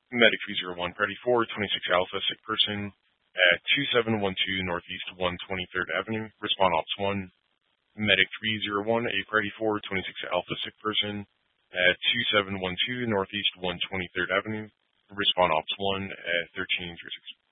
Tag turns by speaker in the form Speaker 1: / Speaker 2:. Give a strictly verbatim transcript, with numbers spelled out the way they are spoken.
Speaker 1: Medic three zero one, Party four, twenty-six Alpha, sick person at two seven one two Northeast one hundred twenty-third Avenue. Respond Ops one. Medic three zero one, a Party four, twenty-six Alpha, sick person at two seven one two Northeast one hundred twenty-third Avenue. Respond Ops one at thirteen zero six.